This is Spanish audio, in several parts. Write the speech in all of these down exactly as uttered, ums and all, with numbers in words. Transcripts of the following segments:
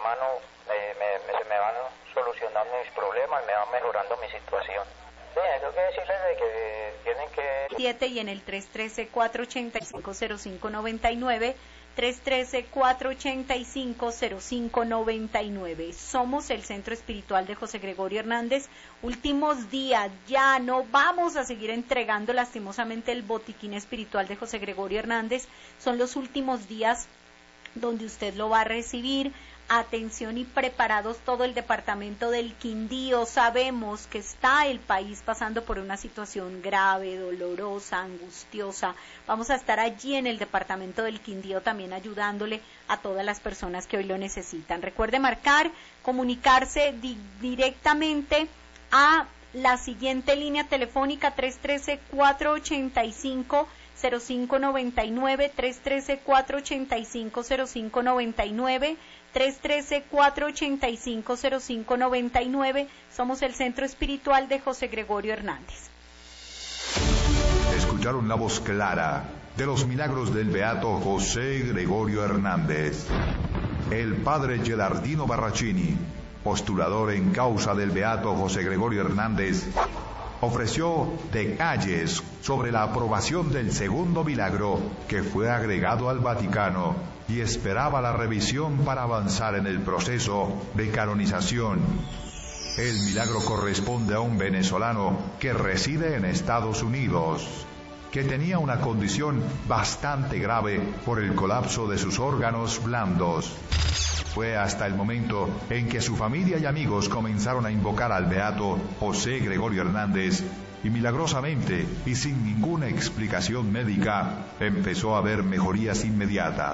hermano, eh, me, me, se me van solucionando mis problemas, me va mejorando mi situación. Sí, tengo que decirles de que tienen que... siete y en el tres uno tres, cuatro ocho cinco, cero cinco nueve nueve, tres uno tres, cuatro ocho cinco, cero cinco nueve nueve. Somos el Centro Espiritual de José Gregorio Hernández. Últimos días, ya no vamos a seguir entregando lastimosamente el botiquín espiritual de José Gregorio Hernández. Son los últimos días donde usted lo va a recibir. Atención y preparados todo el departamento del Quindío. Sabemos que está el país pasando por una situación grave, dolorosa, angustiosa. Vamos a estar allí en el departamento del Quindío también ayudándole a todas las personas que hoy lo necesitan. Recuerde marcar, comunicarse di- directamente a la siguiente línea telefónica tres uno tres, cuatro ocho cinco, cero cinco nueve nueve, tres uno tres, cuatro ocho cinco, cero cinco nueve nueve, tres uno tres, cuatro ocho cinco, cero cinco nueve nueve. Somos el Centro Espiritual de José Gregorio Hernández. Escucharon la voz clara de los milagros del beato José Gregorio Hernández. El padre Gelardino Barracini, postulador en causa del beato José Gregorio Hernández, ofreció detalles sobre la aprobación del segundo milagro que fue agregado al Vaticano y esperaba la revisión para avanzar en el proceso de canonización. El milagro corresponde a un venezolano que reside en Estados Unidos, que tenía una condición bastante grave por el colapso de sus órganos blandos. Fue hasta el momento en que su familia y amigos comenzaron a invocar al beato José Gregorio Hernández y milagrosamente y sin ninguna explicación médica empezó a haber mejorías inmediatas.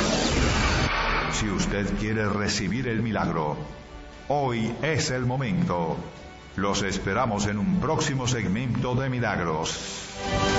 Si usted quiere recibir el milagro, hoy es el momento. Los esperamos en un próximo segmento de Milagros.